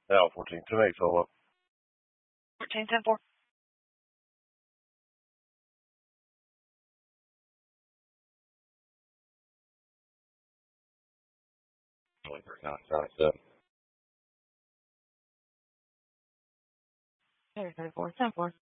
Now 14, 10-8, follow up. 14, 10, 4. Only 39, 97. 34, 10, 4.